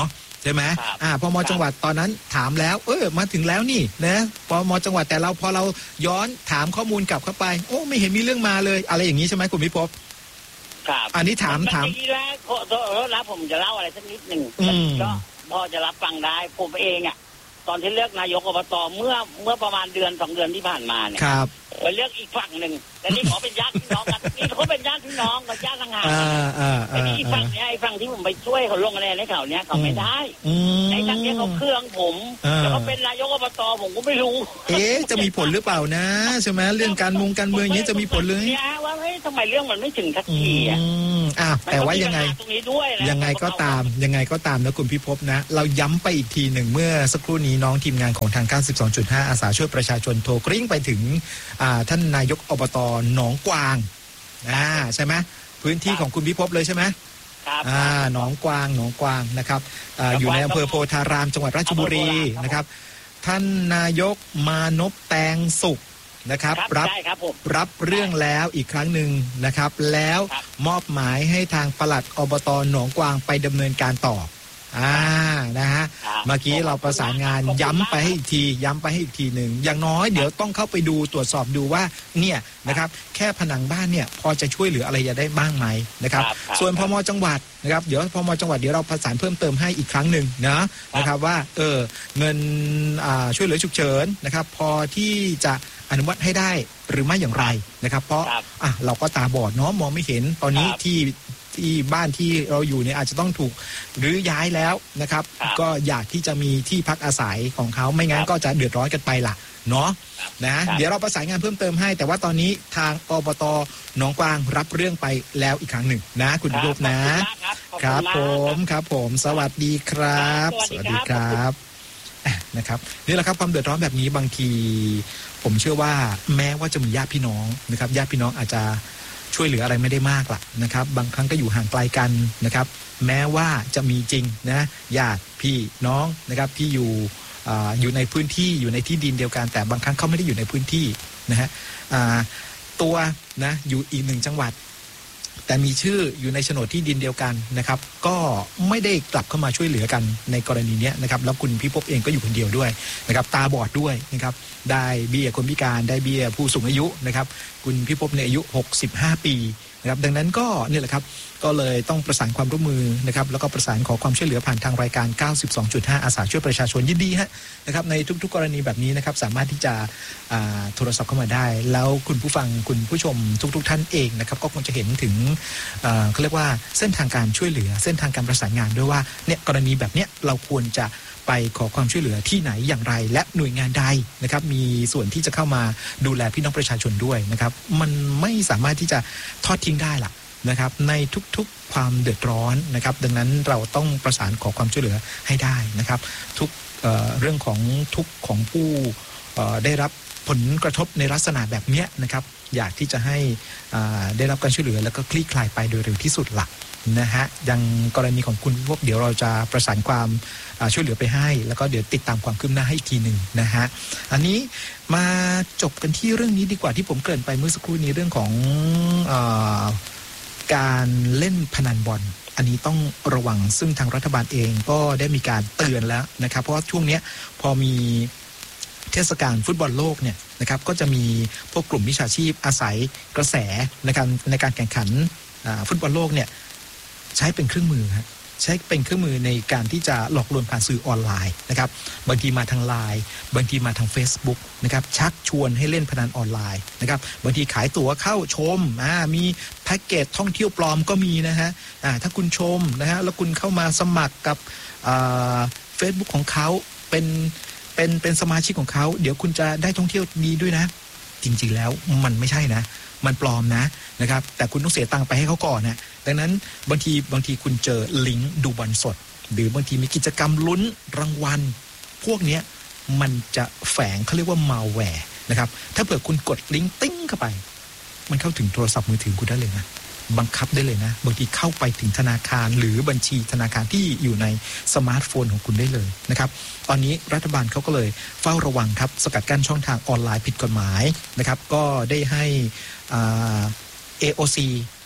ใช่ไหมอ่าพมจังหวัดตอนนั้นถามแล้วเออมาถึงแล้วนี่นะพมจังหวัดแต่เราพอเราย้อนถามข้อมูลกลับเข้าไปโอ้ไม่เห็นมีเรื่องมาเลยอะไรอย่างนี้ใช่ไหมคุณพิภพครับอันนี้ถามถามทีแรกขอโทษนะผมจะเล่าอะไรสักนิดหนึ่งก็พอจะรับฟังได้ผมเองอ่ะตอนที่เลือกนายกอบตเมื่อเมื่อประมาณเดือนสองเดือนที่ผ่านมาเนี่ยไปเลือกอีกฝั่งหนึ่งแต่นี่ขอเป็นญาติพี่น้องกันนี่เขาเป็นญาติพี่น้องกับญาติห่างๆไอ้ที่อีกฝั่งเนี้ยไอ้ฝั่งที่ผมไปช่วยเขาลงคะแนนให้เขาเนี้ยเขาไม่ได้ไอ้ทางเนี้ยเขาเครื่องผมแล้วเขาเป็นนายกอบตผมก็ไม่รู้เอ๊ะจะมีผลหรือเปล่านะใช่ไหมเรื่องการเมืองการเมืองนี้จะมีผลเลยเนี่ยว่าเฮ้ยทำไมเรื่องมันไม่ถึงสักทีอ่ะอ่ะแต่ว่ายังไงยังไงก็ตามยังไงก็ตามนะคุณพิภพนะเราย้ำไปอีกทีหนึ่งเมื่อสักครู่นี้น้องทีมงานของทาง เก้าสิบสองจุดห้า อาสาช่วยประชาชนโทรกริ้งไปถึงท่านนายกอบตหนองกวางอ่าใช่ไหมพื้นที่ของคุณพิภพเลยใช่ไหมครับอ่าหนองกวางหนองกวางนะครับอ่าอยู่ในอำเภอโพธารามจังหวัดราชบุรีนะครับท่านนายกมานพแตงสุขนะครับรับรับเรื่องแล้วอีกครั้งหนึ่งนะครับแล้วมอบหมายให้ทางปลัดอบตหนองกวางไปดำเนินการต่ออ่านะฮะเมื่อกี้เราประสานงานย้ำไปให้อีกทีย้ำไปให้อีกทีหนึ่งอย่างน้อยเดี๋ยวต้องเข้าไปดูตรวจสอบดูว่าเนี่ยนะครับแค่ผนังบ้านเนี่ยพอจะช่วยเหลืออะไรจะได้บ้างไหมนะครับส่วนพมจังหวัดนะครับเดี๋ยวพมจังหวัดเดี๋ยวเราประสานเพิ่มเติมให้อีกครั้งหนึ่งนะนะครับว่าเออเงินอ่าช่วยเหลือฉุกเฉินนะครับพอที่จะอนุมัติให้ได้หรือไม่อย่างไรนะครับเพราะอ่ะเราก็ตาบอดเนาะมองไม่เห็นตอนนี้ที่ที่บ้านที่เราอยู่เนี่ยอาจจะต้องถูกหรือย้ายแล้วนะครับก็อยากที่จะมีที่พักอาศัยของเขาไม่งั้นก็จะเดือดร้อนกันไปล่ะเนาะนะเดี๋ยวเราประสานงานเพิ่มเติมให้แต่ว่าตอนนี้ทางอบตหนองกวางรับเรื่องไปแล้วอีกครั้งหนึ่งนะคุณรูปนะครับผมครับผมสวัสดีครับสวัสดีครับนะครับนี่แหละครับความเดือดร้อนแบบนี้บางทีผมเชื่อว่าแม้ว่าจะมีญาติพี่น้องนะครับญาติพี่น้องอาจจะช่วยเหลืออะไรไม่ได้มากล่ะนะครับบางครั้งก็อยู่ห่างไกลกันนะครับแม้ว่าจะมีจริงนะญาติพี่น้องนะครับที่อยู่อ่าอยู่ในพื้นที่อยู่ในที่ดินเดียวกันแต่บางครั้งเขาไม่ได้อยู่ในพื้นที่นะฮะอ่าตัวนะอยู่อีกหนึ่งจังหวัดแต่มีชื่ออยู่ในโฉนดที่ดินเดียวกันนะครับก็ไม่ได้กลับเข้ามาช่วยเหลือกันในกรณีนี้นะครับแล้วคุณพิภพเองก็อยู่คนเดียวด้วยนะครับตาบอดด้วยนะครับได้เบี้ยคนพิการได้เบี้ยผู้สูงอายุนะครับคุณพิภพในอายุหกสิบห้าปีนะครับดังนั้นก็นี่แหละครับก็เลยต้องประสานความร่วมมือนะครับแล้วก็ประสานขอความช่วยเหลือผ่านทางรายการ เก้าสิบสองจุดห้า อาสาช่วยประชาชนยินดีฮะนะครับในทุกๆกรณีแบบนี้นะครับสามารถที่จะโทรศัพท์เข้ามาได้แล้วคุณผู้ฟังคุณผู้ชมทุกๆท่านเองนะครับก็คงจะเห็นถึงเขาเรียกว่าเส้นทางการช่วยเหลือเส้นทางการประสานงานด้วยว่าเนี่ยกรณีแบบเนี้ยเราควรจะไปขอความช่วยเหลือที่ไหนอย่างไรและหน่วยงานใดนะครับมีส่วนที่จะเข้ามาดูแลพี่น้องประชาชนด้วยนะครับมันไม่สามารถที่จะทอดทิ้งได้ล่ะนะครับในทุกๆความเดือดร้อนนะครับดังนั้นเราต้องประสานขอความช่วยเหลือให้ได้นะครับทุก เอ่อ เรื่องของทุกของผู้ได้รับผลกระทบในลักษณะแบบนี้นะครับอยากที่จะให้ได้รับการช่วยเหลือแล้วก็คลี่คลายไปโดยเร็วที่สุดหลักนะฮะยังกรณีของคุณพวกเดี๋ยวเราจะประสานความช่วยเหลือไปให้แล้วก็เดี๋ยวติดตามความคืบหน้าให้อีกทีหนึ่งนะฮะอันนี้มาจบกันที่เรื่องนี้ดีกว่าที่ผมเกริ่นไปเมื่อสักครู่นี้เรื่องของเอ่อการเล่นพนันบอลอันนี้ต้องระวังซึ่งทางรัฐบาลเองก็ได้มีการเตือนแล้วนะครับเพราะว่าช่วงนี้พอมีเทศกาลฟุตบอลโลกเนี่ยนะครับก็จะมีพวกกลุ่มมิจฉาชีพอาศัยกระแสในการในการแข่งขันฟุตบอลโลกเนี่ยใช้เป็นเครื่องมือครับใช้เป็นเครื่องมือในการที่จะหลอกลวงผ่านสื่อออนไลน์นะครับบางทีมาทาง ไลน์ บางทีมาทาง Facebook นะครับชักชวนให้เล่นพนันออนไลน์นะครับบางทีขายตั๋วเข้าชมอ่ามีแพ็กเกจท่องเที่ยวปลอมก็มีนะฮะอ่าถ้าคุณชมนะฮะแล้วคุณเข้ามาสมัครกับอ่า Facebook ของเขาเป็นเป็นเป็นสมาชิกของเขาเดี๋ยวคุณจะได้ท่องเที่ยวดีด้วยนะจริงๆแล้วมันไม่ใช่นะมันปลอมนะนะครับแต่คุณต้องเสียตังค์ไปให้เขาก่อนนะดังนั้นบางทีบางทีคุณเจอลิงก์ดูบอลสดหรือบางทีมีกิจกรรมลุ้นรางวัลพวกนี้มันจะแฝงเขาเรียกว่ามัลแวร์นะครับถ้าเผื่อคุณกดลิงก์ติ้งเข้าไปมันเข้าถึงโทรศัพท์มือถือคุณได้เลยนะบังคับได้เลยนะบางทีเข้าไปถึงธนาคารหรือบัญชีธนาคารที่อยู่ในสมาร์ทโฟนของคุณได้เลยนะครับตอนนี้รัฐบาลเขาก็เลยเฝ้าระวังครับสกัดกั้นช่องทางออนไลน์ผิดกฎหมายนะครับก็ได้ให้อ่า เอ โอ ซี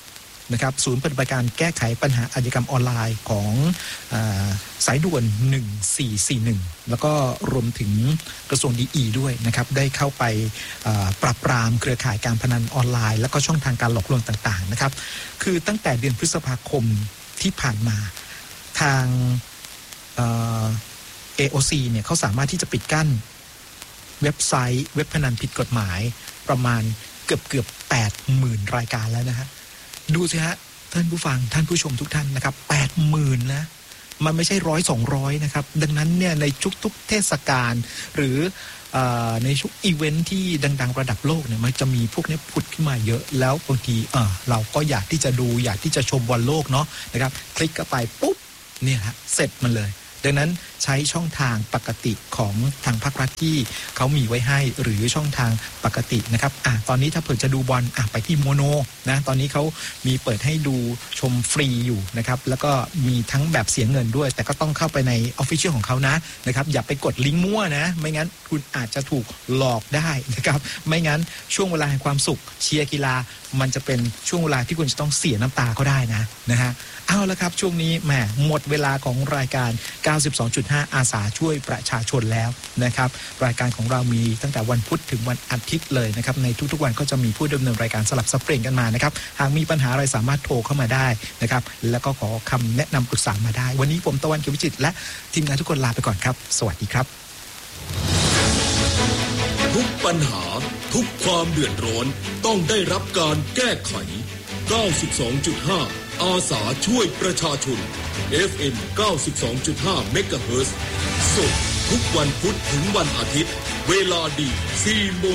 นะครับศูนย์ปฏิบัติการแก้ไขปัญหาอาชญากรรมออนไลน์ของอ่าสายด่วนหนึ่งสี่สี่หนึ่งแล้วก็รวมถึงกระทรวงดีอีด้วยนะครับได้เข้าไปปราบปรามเครือข่ายการพนันออนไลน์แล้วก็ช่องทางการหลอกลวงต่างๆนะครับคือตั้งแต่เดือนพฤษภาคมที่ผ่านมาทางเอ่อ เอ โอ ซี เนี่ยเขาสามารถที่จะปิดกั้นเว็บไซต์เว็บพนันผิดกฎหมายประมาณเกือบเกือบแปดหมื่นรายการแล้วนะฮะดูสิฮะท่านผู้ฟังท่านผู้ชมทุกท่านนะครับแปดหมื่นนะมันไม่ใช่ร้อยสองร้อยนะครับดังนั้นเนี่ยในทุกๆเทศกาลหรือในชุกอีเวนท์ที่ดังๆระดับโลกเนี่ยมันจะมีพวกนี้ผุดขึ้นมาเยอะแล้วบางทีเออเราก็อยากที่จะดูอยากที่จะชมบอลโลกเนาะนะครับคลิกเข้าไปปุ๊บเนี่ยฮะเสร็จมันเลยดังนั้นใช้ช่องทางปกติของทางภาครัฐที่เขามีไว้ให้หรือช่องทางปกตินะครับอ่ะตอนนี้ถ้าเผื่อจะดูบอลอ่ะไปที่โมโนนะตอนนี้เขามีเปิดให้ดูชมฟรีอยู่นะครับแล้วก็มีทั้งแบบเสียเงินด้วยแต่ก็ต้องเข้าไปใน Official ของเขานะนะครับอย่าไปกดลิงก์มั่วนะไม่งั้นคุณอาจจะถูกหลอกได้นะครับไม่งั้นช่วงเวลาแห่งความสุขเชียร์กีฬามันจะเป็นช่วงเวลาที่คุณจะต้องเสียน้ำตาก็ได้นะนะฮะเอาละครับช่วงนี้แหมหมดเวลาของรายการ เก้าสิบสองจุดห้า อาสาช่วยประชาชนแล้วนะครับรายการของเรามีตั้งแต่วันพุธถึงวันอาทิตย์เลยนะครับในทุกๆวันก็จะมีผู้ดำเนินรายการสลับสับเปลี่ยนกันมานะครับหากมีปัญหาอะไรสามารถโทรเข้ามาได้นะครับแล้วก็ขอคำแนะนำปรึกษามาได้วันนี้ผมตะวันเขียววิจิตรและทีมงานทุกคนลาไปก่อนครับสวัสดีครับทุกปัญหาทุกความเดือดร้อนต้องได้รับการแก้ไข เก้าสิบสองจุดห้า อาสาช่วยประชาชน เอฟ เอ็ม เก้าสิบสองจุดห้า เมกะเฮิรตซ์สดทุกวันพุธถึงวันอาทิตย์เวลาดี สี่โมง